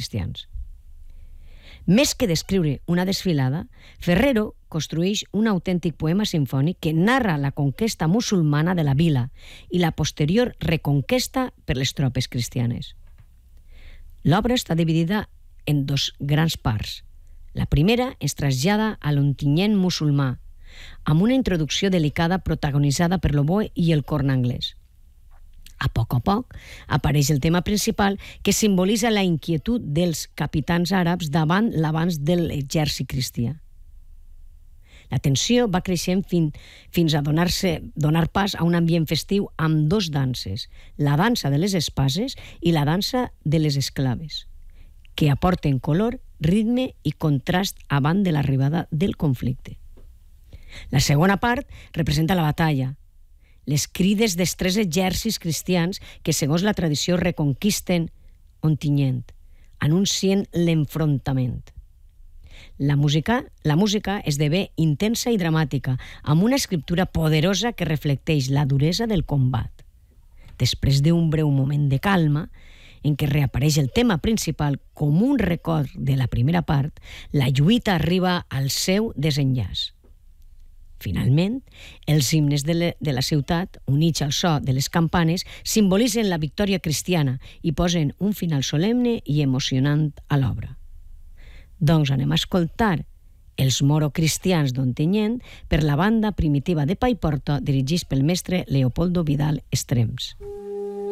cristians. Més que descriure una desfilada, Ferrero construeix un autèntic poema simfònic que narra la conquesta musulmana de la vila i la posterior reconquesta per les tropes cristianes. L'obra està dividida en dos grans parts. La primera es trasllada a l'Ontinyent musulmà, amb una introducció delicada protagonitzada per l'oboe i el corn anglès. A poc apareix el tema principal que simbolitza la inquietud dels capitans àrabs davant l'avanç de l'exèrcit cristià. La tensió va creixent fins a donar pas a un ambient festiu amb dos danses, la dansa de les espases i la dansa de les esclaves, que aporten color, ritme i contrast abans de l'arribada del conflicte. La segona part representa la batalla, les crides dels tres exèrcits cristians que, segons la tradició, reconquisten Ontinyent, anuncien l'enfrontament. La música esdevé intensa i dramàtica, amb una escriptura poderosa que reflecteix la duresa del combat. Després d'un breu moment de calma, en què reapareix el tema principal com un record de la primera part, la lluita arriba al seu desenllaç. Finalment, els himnes de la ciutat, units al so de les campanes, simbolitzen la victòria cristiana i posen un final solemne i emocionant a l'obra. Doncs anem a escoltar els moro-cristians d'Ontinyent per la banda primitiva de Paiporta dirigits pel mestre Leopoldo Vidal Estrems.